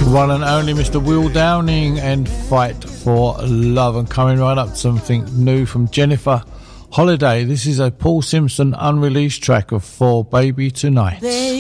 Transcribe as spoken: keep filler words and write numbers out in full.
One and only Mister Will Downing and Fight for Love. And coming right up, something new from Jennifer Holiday. This is a Paul Simpson unreleased track of For Baby Tonight. They